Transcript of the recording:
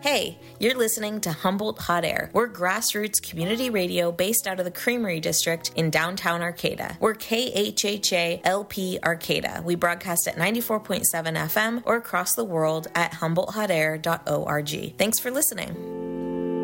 Hey, you're listening to Humboldt Hot Air. We're grassroots community radio based out of the Creamery District in downtown Arcata. We're KHHA-LP Arcata. We broadcast at 94.7 FM or across the world at HumboldtHotAir.org. Thanks for listening.